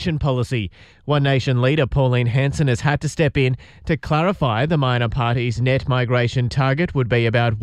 policy. One Nation leader Pauline Hanson has had to step in to clarify the minor party's net migration target would be about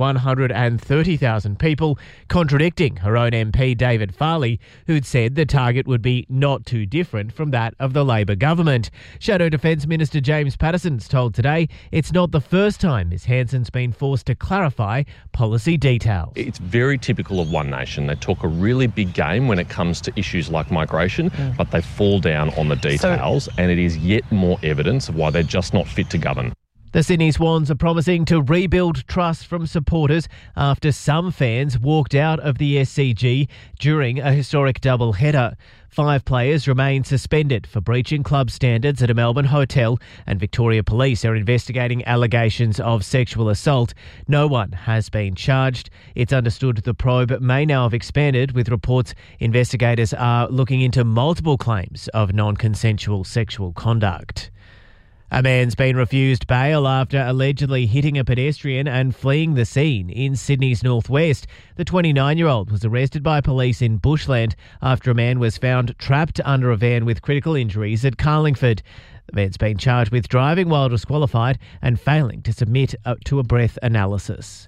130,000 people, contradicting her own MP David Farley, who'd said the target would be not too different from that of the Labor government. Shadow Defence Minister James Patterson's told Today it's not the first time Ms Hanson's been forced to clarify policy details. It's very typical of One Nation. They talk a really big game when it comes to issues like migration, but they fall down on the details, and it is yet more evidence of why they're just not fit to govern. The Sydney Swans are promising to rebuild trust from supporters after some fans walked out of the SCG during a historic double-header. 5 players remain suspended for breaching club standards at a Melbourne hotel, and Victoria Police are investigating allegations of sexual assault. No one has been charged. It's understood the probe may now have expanded, with reports investigators are looking into multiple claims of non-consensual sexual conduct. A man's been refused bail after allegedly hitting a pedestrian and fleeing the scene in Sydney's northwest. The 29-year-old was arrested by police in Bushland after a man was found trapped under a van with critical injuries at Carlingford. The man's been charged with driving while disqualified and failing to submit to a breath analysis.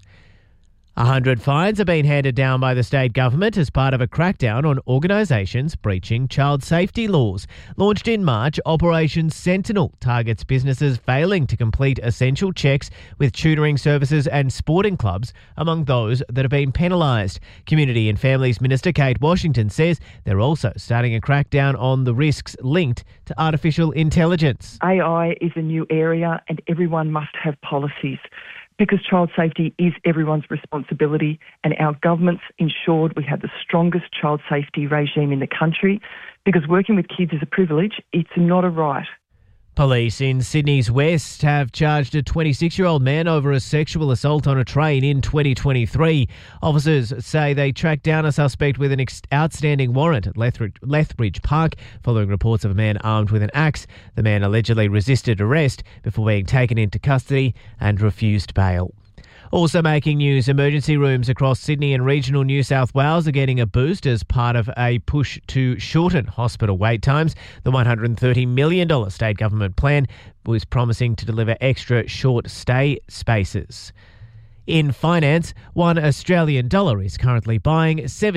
100 fines are being handed down by the state government as part of a crackdown on organisations breaching child safety laws. Launched in March, Operation Sentinel targets businesses failing to complete essential checks, with tutoring services and sporting clubs among those that have been penalised. Community and Families Minister Kate Washington says they're also starting a crackdown on the risks linked to artificial intelligence. AI is a new area and everyone must have policies, because child safety is everyone's responsibility, and our government's ensured we have the strongest child safety regime in the country, because working with kids is a privilege, it's not a right. Police in Sydney's West have charged a 26-year-old man over a sexual assault on a train in 2023. Officers say they tracked down a suspect with an outstanding warrant at Lethbridge Park following reports of a man armed with an axe. The man allegedly resisted arrest before being taken into custody and refused bail. Also making news, emergency rooms across Sydney and regional New South Wales are getting a boost as part of a push to shorten hospital wait times. The $130 million state government plan was promising to deliver extra short stay spaces. In finance, $1 Australian is currently buying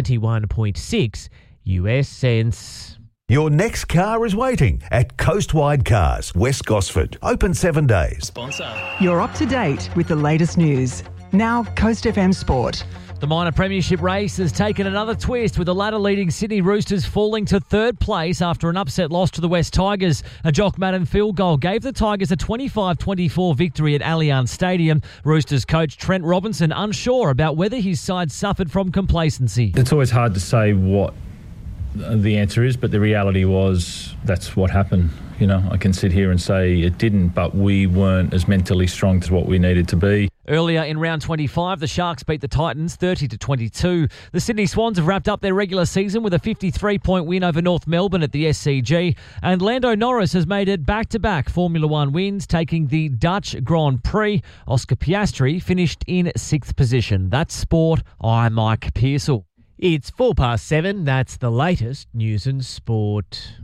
71.6 US cents. Your next car is waiting at Coastwide Cars, West Gosford. Open 7 days. Sponsor. You're up to date with the latest news. Now, Coast FM Sport. The minor premiership race has taken another twist, with the ladder-leading Sydney Roosters falling to 3rd place after an upset loss to the West Tigers. A Jock Madden field goal gave the Tigers a 25-24 victory at Allianz Stadium. Roosters coach Trent Robinson unsure about whether his side suffered from complacency. It's always hard to say what the answer is, but the reality was that's what happened. You know, I can sit here and say it didn't, but we weren't as mentally strong as what we needed to be. Earlier in round 25, the Sharks beat the Titans 30-22. The Sydney Swans have wrapped up their regular season with a 53-point win over North Melbourne at the SCG, and Lando Norris has made it back-to-back Formula One wins, taking the Dutch Grand Prix. Oscar Piastri finished in 6th position. That's sport. I'm Mike Pearsall. It's 7:04. That's the latest news and sport.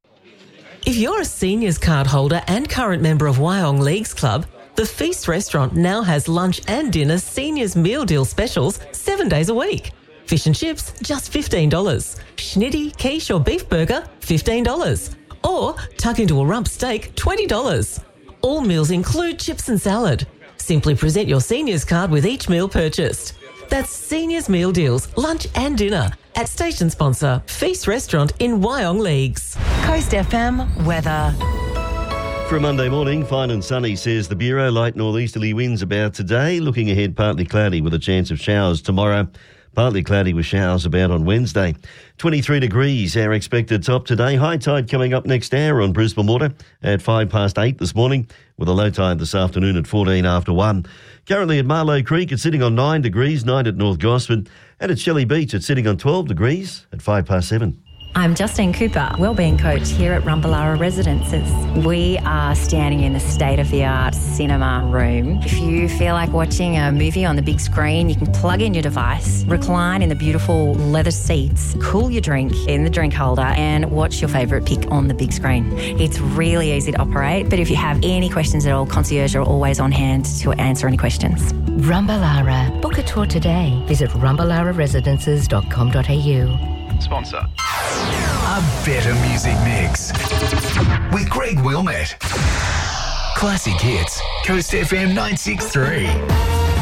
If you're a seniors card holder and current member of Wyong Leagues Club, the Feast Restaurant now has lunch and dinner seniors meal deal specials 7 days a week. Fish and chips, just $15. Schnitty, quiche or beef burger, $15. Or tuck into a rump steak, $20. All meals include chips and salad. Simply present your seniors card with each meal purchased. That's seniors meal deals, lunch and dinner at station sponsor Feast Restaurant in Wyong Leagues. Coast FM weather. For a Monday morning, fine and sunny, says the Bureau. Light northeasterly winds about today. Looking ahead, partly cloudy with a chance of showers tomorrow. Partly cloudy with showers about on Wednesday. 23 degrees, our expected top today. High tide coming up next hour on Brisbane Water at 8:05 this morning, with a low tide this afternoon at 14 after 1. Currently at Marlow Creek, it's sitting on 9 degrees, 9 at North Gosford, and at Shelley Beach, it's sitting on 12 degrees at 7:05. I'm Justine Cooper, wellbeing coach here at Rumballara Residences. We are standing in the state-of-the-art cinema room. If you feel like watching a movie on the big screen, you can plug in your device, recline in the beautiful leather seats, cool your drink in the drink holder and watch your favourite pick on the big screen. It's really easy to operate, but if you have any questions at all, concierge are always on hand to answer any questions. Rumballara. Book a tour today. Visit rumballararesidences.com.au. Sponsor. A better music mix with Greg Wilmette. Classic hits. Coast FM 963.